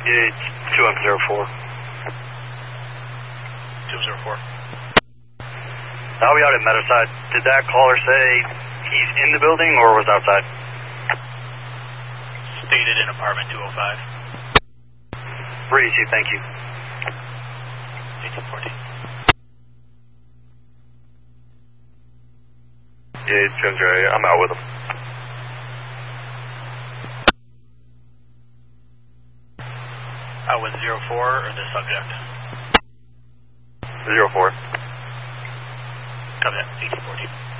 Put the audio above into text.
It's 204. 204. I'll be out at Meadowside. Did that caller say he's in the building or was outside? Stated in apartment 205. Breezy, thank you. 1814. Yeah, it's Ginger. I'm out with him. Out with 04 or the subject? 04. Copy that. 1814.